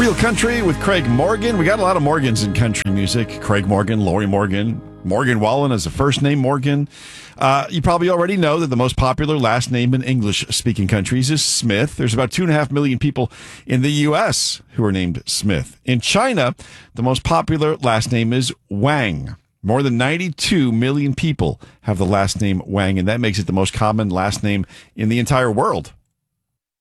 Real Country with Craig Morgan. We got a lot of Morgans in country music. Craig Morgan, Lori Morgan, Morgan Wallen as the first name Morgan. You probably already know that the most popular last name in English-speaking countries is Smith. There's about 2.5 million people in the U.S. who are named Smith. In China, the most popular last name is Wang. More than 92 million people have the last name Wang, and that makes it the most common last name in the entire world.